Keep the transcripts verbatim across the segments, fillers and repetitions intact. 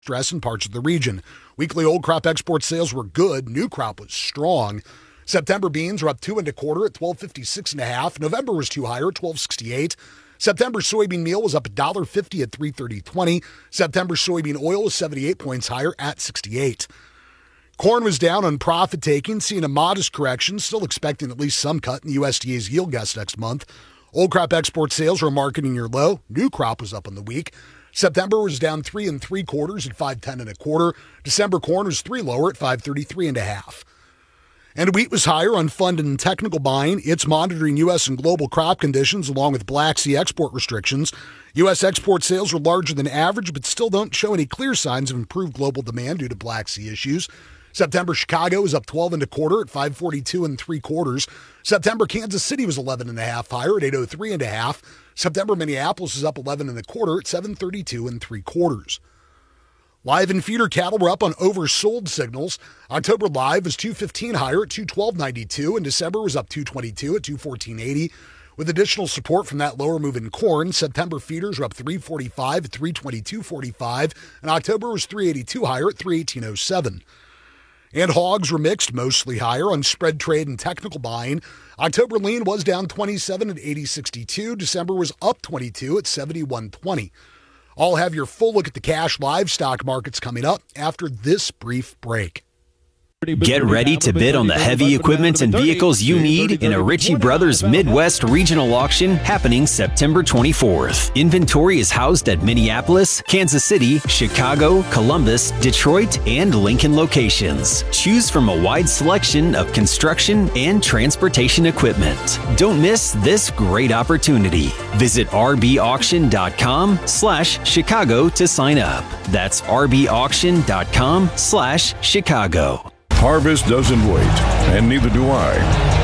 stress in parts of the region. Weekly old crop export sales were good. New crop was strong. September beans were up two and a quarter at twelve fifty-six and a half. November was two higher at twelve sixty-eight. September soybean meal was up one dollar fifty at three thirty twenty. September soybean oil was seventy-eight points higher at sixty-eight. Corn was down on profit taking, seeing a modest correction, still expecting at least some cut in the U S D A's yield guess next month. Old crop export sales were marketing year low. New crop was up on the week. September was down three and three quarters at five ten and a quarter. December corn was three lower at five thirty-three and a half. And wheat was higher on funded and technical buying. It's monitoring U S and global crop conditions along with Black Sea export restrictions. U S export sales were larger than average, but still don't show any clear signs of improved global demand due to Black Sea issues. September Chicago was up twelve and a quarter at five forty-two and three quarters. September Kansas City was eleven and a half higher at eight oh three and a half. September Minneapolis was up eleven and a quarter at seven thirty-two and three quarters. Live and feeder cattle were up on oversold signals. October live was two fifteen higher at two twelve ninety-two, and December was up two twenty-two at two fourteen eighty. With additional support from that lower move in corn, September feeders were up three forty-five at three twenty-two forty-five, and October was three eighty-two higher at three eighteen oh seven. And hogs were mixed, mostly higher on spread trade and technical buying. October lean was down twenty-seven at eighty sixty-two. December was up twenty-two at seventy-one twenty. I'll have your full look at the cash livestock markets coming up after this brief break. Get ready to bid on the heavy equipment and vehicles you need in a Ritchie Brothers Midwest Regional Auction happening September twenty-fourth. Inventory is housed at Minneapolis, Kansas City, Chicago, Columbus, Detroit, and Lincoln locations. Choose from a wide selection of construction and transportation equipment. Don't miss this great opportunity. Visit r b auction dot com slash Chicago to sign up. That's r b auction dot com slash Chicago. Harvest doesn't wait, and neither do I.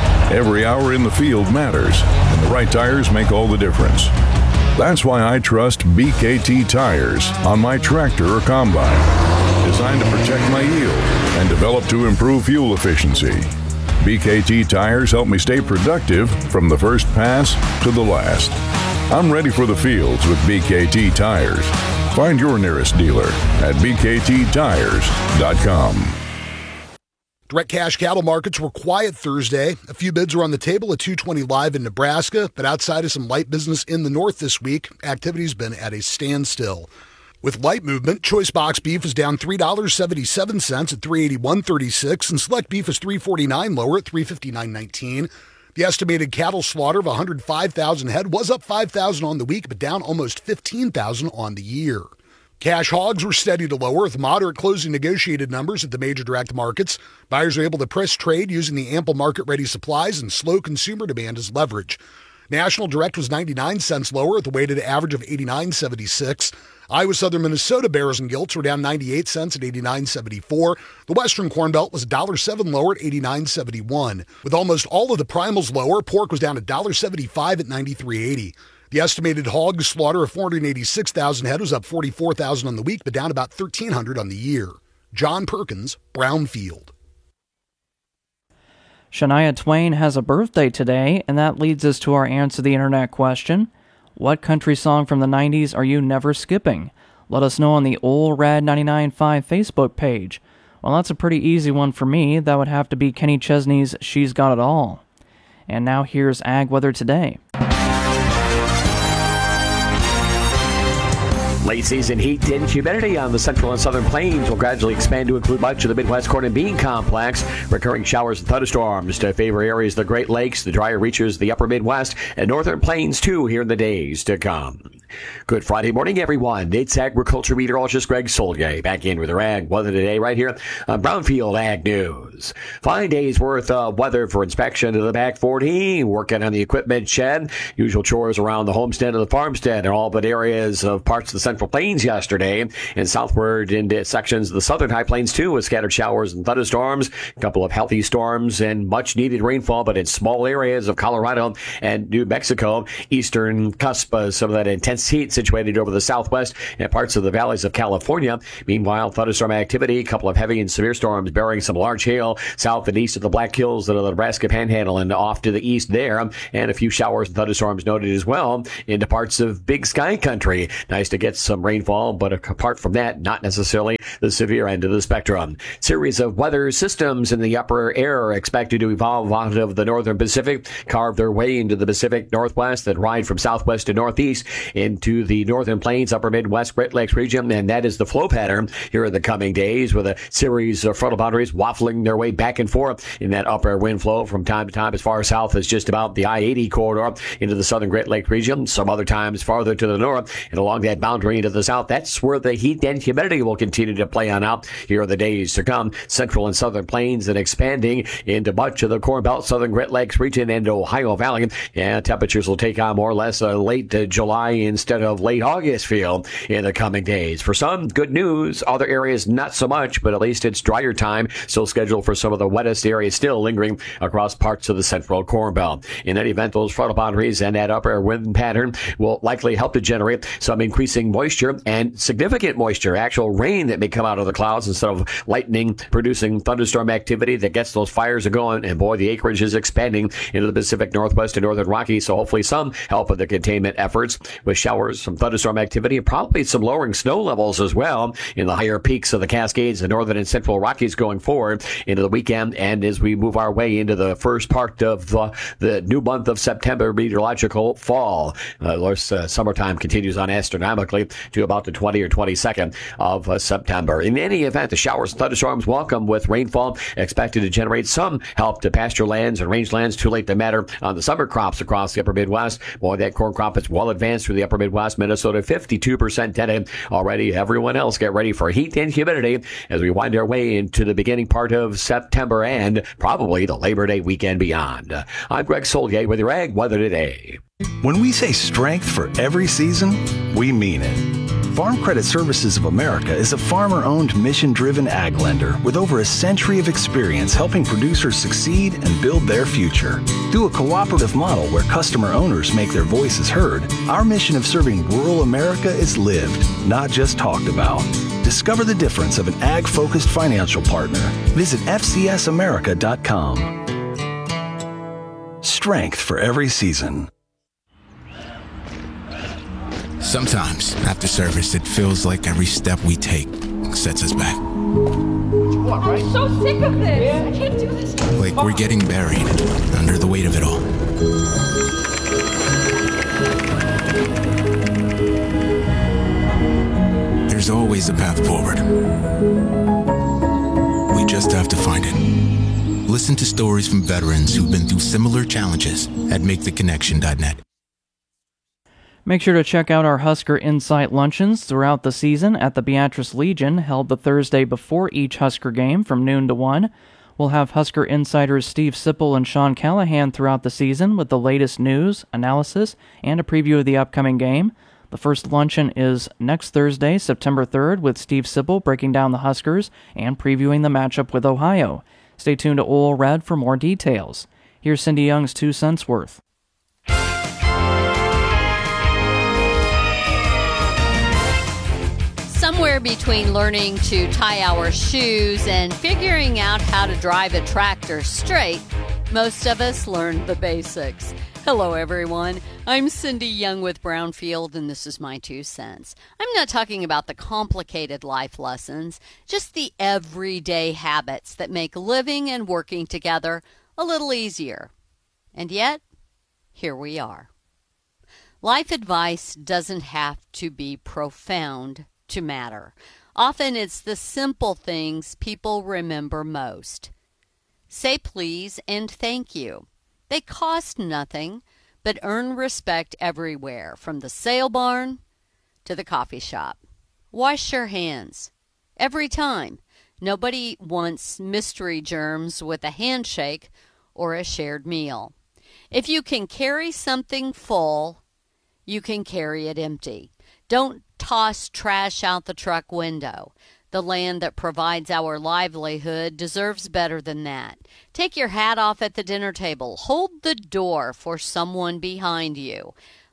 Every hour in the field matters, and the right tires make all the difference. That's why I trust B K T tires on my tractor or combine, designed to protect my yield and developed to improve fuel efficiency. B K T tires help me stay productive from the first pass to the last. I'm ready for the fields with B K T tires. Find your nearest dealer at b k t tires dot com. Direct cash cattle markets were quiet Thursday. A few bids were on the table at two twenty live in Nebraska, but outside of some light business in the north this week, activity's been at a standstill. With light movement, choice box beef is down three dollars and seventy-seven cents at three eighty-one thirty-six, and select beef is three forty-nine lower at three fifty-nine nineteen. The estimated cattle slaughter of one hundred five thousand head was up five thousand on the week, but down almost fifteen thousand on the year. Cash hogs were steady to lower with moderate closing negotiated numbers at the major direct markets. Buyers were able to press trade using the ample market-ready supplies and slow consumer demand as leverage. National direct was ninety-nine cents lower at the weighted average of eighty-nine seventy-six. Iowa Southern Minnesota barrels and gilts were down ninety-eight cents at eighty-nine seventy-four. The Western Corn Belt was one dollar and seven cents lower at eighty-nine seventy-one. With almost all of the primals lower, pork was down one dollar and seventy-five cents at ninety-three eighty. The estimated hog slaughter of four hundred eighty-six thousand head was up forty-four thousand on the week, but down about thirteen hundred on the year. John Perkins, Brownfield. Shania Twain has a birthday today, and that leads us to our Answer the Internet question. What country song from the nineties are you never skipping? Let us know on the Old Rad ninety-nine point five Facebook page. Well, that's a pretty easy one for me. That would have to be Kenny Chesney's She's Got It All. And now here's Ag Weather Today. Late season heat and humidity on the central and southern plains will gradually expand to include much of the Midwest corn and bean complex. Recurring showers and thunderstorms to favor areas of the Great Lakes, the drier reaches of the upper Midwest, and northern plains too here in the days to come. Good Friday morning, everyone. It's agriculture meteorologist Greg Solgay back in with our ag weather today right here on Brownfield Ag News. Five days worth of weather for inspection to the back forty, working on the equipment shed. Usual chores around the homestead and the farmstead and all but areas of parts of the central plains yesterday, and southward into sections of the southern high plains too with scattered showers and thunderstorms. A couple of healthy storms and much needed rainfall, but in small areas of Colorado and New Mexico. Eastern cusp of some of that intense intense heat situated over the southwest and parts of the valleys of California. Meanwhile, thunderstorm activity, a couple of heavy and severe storms bearing some large hail south and east of the Black Hills of the Nebraska Panhandle and off to the east there, and a few showers and thunderstorms noted as well into parts of Big Sky Country. Nice to get some rainfall, but apart from that, not necessarily the severe end of the spectrum. Series of weather systems in the upper air are expected to evolve out of the northern Pacific, carve their way into the Pacific Northwest, and ride from southwest to northeast into the northern plains, upper Midwest, Great Lakes region, and that is the flow pattern here in the coming days, with a series of frontal boundaries waffling their way back and forth in that upper wind flow from time to time as far south as just about the I eighty corridor into the southern Great Lakes region, some other times farther to the north and along that boundary into the south. That's where the heat and humidity will continue to play on out here in the days to come. Central and southern plains and expanding into much of the Corn Belt, southern Great Lakes region and Ohio Valley. Yeah, temperatures will take on more or less a late uh, July instead of late August feel in the coming days. For some, good news. Other areas, not so much, but at least it's drier time. Still scheduled for some of the wettest areas still lingering across parts of the central Corn Belt. In any event, those frontal boundaries and that upper wind pattern will likely help to generate some increasing moisture and significant moisture, actual rain that may come out of the clouds instead of lightning, producing thunderstorm activity that gets those fires going. And boy, the acreage is expanding into the Pacific Northwest and Northern Rockies, so hopefully some help with the containment efforts with showers, some thunderstorm activity, and probably some lowering snow levels as well in the higher peaks of the Cascades, the Northern and Central Rockies going forward into the weekend. And as we move our way into the first part of the, the new month of September, meteorological fall. Uh, uh, summertime continues on astronomically to about the twentieth or twenty-second of uh, September. In any event, the showers and thunderstorms welcome with rainfall expected to generate some help to pasture lands and rangelands. Too late to matter on the summer crops across the upper Midwest. Boy, that corn crop is well advanced through the upper Midwest. Minnesota, fifty-two percent dented already. Everyone else get ready for heat and humidity as we wind our way into the beginning part of September and probably the Labor Day weekend beyond. I'm Greg Solier with your Ag Weather Today. When we say strength for every season, we mean it. Farm Credit Services of America is a farmer-owned, mission-driven ag lender with over a century of experience helping producers succeed and build their future. Through a cooperative model where customer owners make their voices heard, our mission of serving rural America is lived, not just talked about. Discover the difference of an ag-focused financial partner. Visit f c s america dot com. Strength for every season. Sometimes, after service, it feels like every step we take sets us back. I'm so sick of this. I can't do this. Like we're getting buried under the weight of it all. There's always a path forward. We just have to find it. Listen to stories from veterans who've been through similar challenges at make the connection dot net. Make sure to check out our Husker Insight luncheons throughout the season at the Beatrice Legion, held the Thursday before each Husker game from noon to one. We'll have Husker insiders Steve Sipple and Sean Callahan throughout the season with the latest news, analysis, and a preview of the upcoming game. The first luncheon is next Thursday, September third, with Steve Sipple breaking down the Huskers and previewing the matchup with Ohio. Stay tuned to Ole Red for more details. Here's Cindy Young's two cents worth. Somewhere between learning to tie our shoes and figuring out how to drive a tractor straight, most of us learned the basics. Hello, everyone. I'm Cindy Young with Brownfield, and this is my two cents. I'm not talking about the complicated life lessons, just the everyday habits that make living and working together a little easier. And yet, here we are. Life advice doesn't have to be profound to matter. Often it's the simple things people remember most. Say please and thank you. They cost nothing, but earn respect everywhere, from the sale barn to the coffee shop. Wash your hands. Every time. Nobody wants mystery germs with a handshake or a shared meal. If you can carry something full, you can carry it empty. Don't toss trash out the truck window. The land that provides our livelihood deserves better than that. Take your hat off at the dinner table. Hold the door for someone behind you.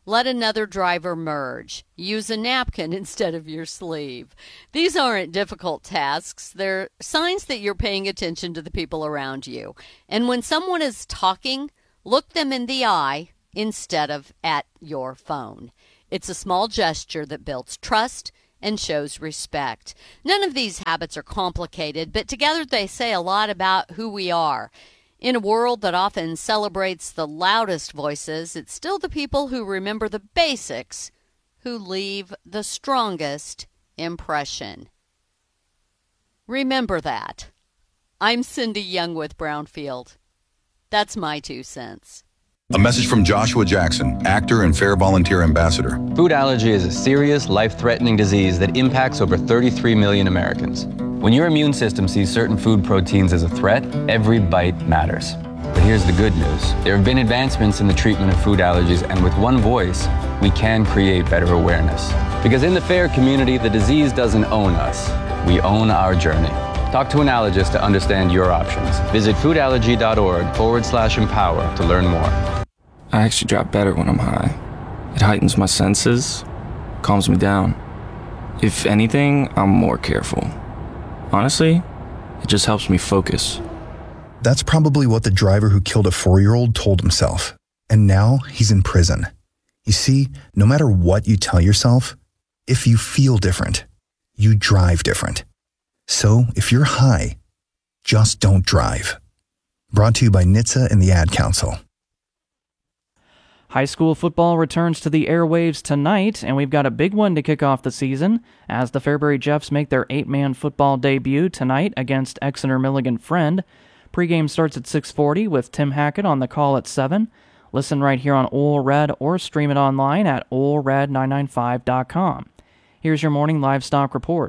Let another driver merge. Use a napkin instead of your sleeve. These aren't difficult tasks. They're signs that you're paying attention to the people around you. And when someone is talking, look them in the eye instead of at your phone. It's a small gesture that builds trust and shows respect. None of these habits are complicated, but together they say a lot about who we are. In a world that often celebrates the loudest voices, it's still the people who remember the basics who leave the strongest impression. Remember that. I'm Cindy Young with Brownfield. That's my two cents. A message from Joshua Jackson, actor and Fair Volunteer Ambassador. Food allergy is a serious, life-threatening disease that impacts over thirty-three million Americans. When your immune system sees certain food proteins as a threat, every bite matters. But here's the good news. There have been advancements in the treatment of food allergies, and with one voice, we can create better awareness. Because in the FAIR community, the disease doesn't own us. We own our journey. Talk to an allergist to understand your options. Visit foodallergy.org forward slash empower to learn more. I actually drive better when I'm high. It heightens my senses, calms me down. If anything, I'm more careful. Honestly, it just helps me focus. That's probably what the driver who killed a four-year-old told himself. And now he's in prison. You see, no matter what you tell yourself, if you feel different, you drive different. So if you're high, just don't drive. Brought to you by N H T S A and the Ad Council. High school football returns to the airwaves tonight, and we've got a big one to kick off the season as the Fairbury Jeffs make their eight-man football debut tonight against Exeter Milligan Friend. Pregame starts at six forty with Tim Hackett on the call at seven. Listen right here on Ole Red or stream it online at ole red nine nine five dot com. Here's your morning livestock report.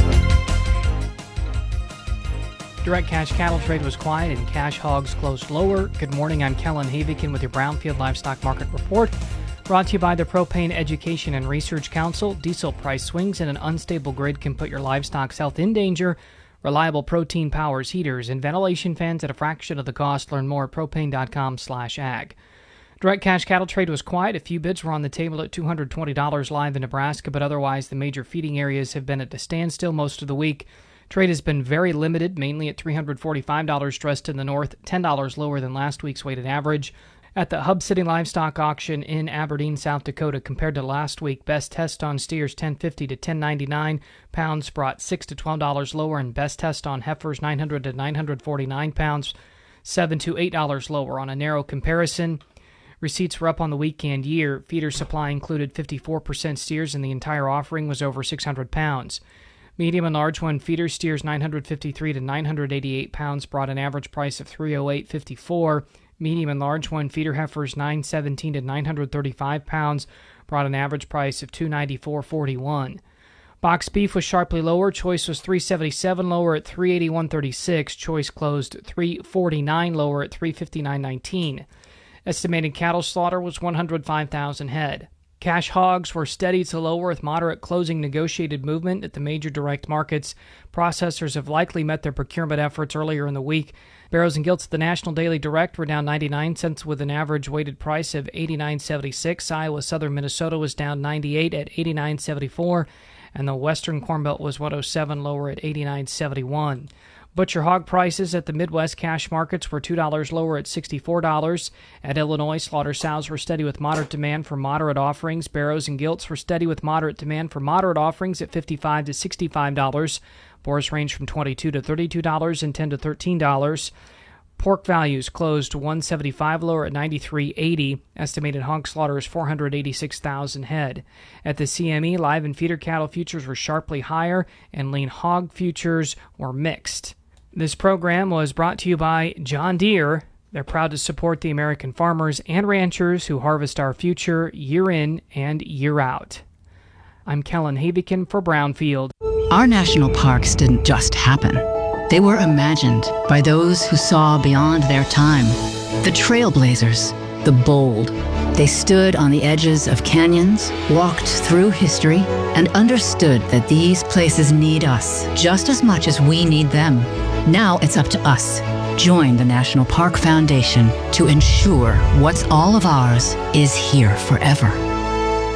Direct cash cattle trade was quiet and cash hogs closed lower. Good morning, I'm Kellen Havikin with your Brownfield Livestock Market Report. Brought to you by the Propane Education and Research Council. Diesel price swings in an unstable grid can put your livestock's health in danger. Reliable protein powers heaters and ventilation fans at a fraction of the cost. Learn more at propane.com slash ag. Direct cash cattle trade was quiet. A few bids were on the table at two hundred twenty dollars live in Nebraska, but otherwise the major feeding areas have been at a standstill most of the week. Trade has been very limited, mainly at three hundred forty-five dollars dressed in the north, ten dollars lower than last week's weighted average. At the Hub City Livestock Auction in Aberdeen, South Dakota, compared to last week, best test on steers ten fifty to ten ninety-nine, pounds brought six to twelve dollars lower, and best test on heifers nine hundred to nine forty-nine pounds, seven to eight dollars lower on a narrow comparison. Receipts were up on the weekend year. Feeder supply included fifty-four percent steers, and the entire offering was over six hundred pounds. Medium and large one feeder steers nine hundred fifty-three to nine hundred eighty-eight pounds brought an average price of three oh eight fifty-four. Medium and large one feeder heifers nine seventeen to nine hundred thirty-five pounds brought an average price of two ninety-four forty-one. Box beef was sharply lower. Choice was three seventy-seven lower at three eighty-one thirty-six. Choice closed three forty-nine lower at three fifty-nine nineteen. Estimated cattle slaughter was one hundred five thousand head. Cash hogs were steady to lower with moderate closing negotiated movement at the major direct markets. Processors have likely met their procurement efforts earlier in the week. Barrows and Gilts at the National Daily Direct were down ninety-nine cents with an average weighted price of eighty-nine seventy-six. Iowa Southern Minnesota was down ninety-eight at eighty-nine seventy-four, and the Western Corn Belt was one oh seven lower at eighty-nine seventy-one. Butcher hog prices at the Midwest cash markets were two dollars lower at sixty-four dollars. At Illinois, slaughter sows were steady with moderate demand for moderate offerings. Barrows and Gilts were steady with moderate demand for moderate offerings at fifty-five to sixty-five dollars. Boars range from twenty-two to thirty-two dollars and ten to thirteen dollars. Pork values closed one seventy-five lower at ninety-three eighty. Estimated hog slaughter is four hundred eighty-six thousand head. At the C M E, live and feeder cattle futures were sharply higher, and lean hog futures were mixed. This program was brought to you by John Deere. They're proud to support the American farmers and ranchers who harvest our future year in and year out. I'm Kellen Havikin for Brownfield. Our national parks didn't just happen. They were imagined by those who saw beyond their time. The trailblazers, the bold. They stood on the edges of canyons, walked through history, and understood that these places need us just as much as we need them. Now it's up to us. Join the National Park Foundation to ensure what's all of ours is here forever.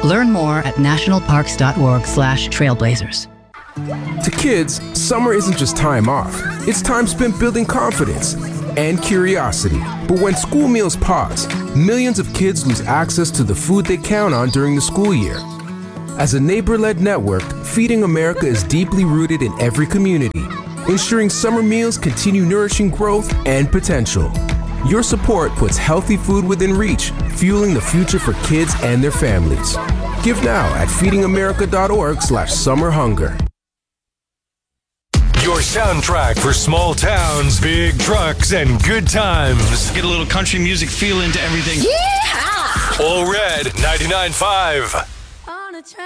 Learn more at nationalparks.org slash trailblazers. To kids, summer isn't just time off. It's time spent building confidence and curiosity. But when school meals pause, millions of kids lose access to the food they count on during the school year. As a neighbor-led network, Feeding America is deeply rooted in every community, ensuring summer meals continue nourishing growth and potential. Your support puts healthy food within reach, fueling the future for kids and their families. Give now at feedingamerica.org slash summer hunger. Your soundtrack for small towns, big trucks, and good times. Get a little country music feel into everything. Yeehaw! All Red ninety-nine point five.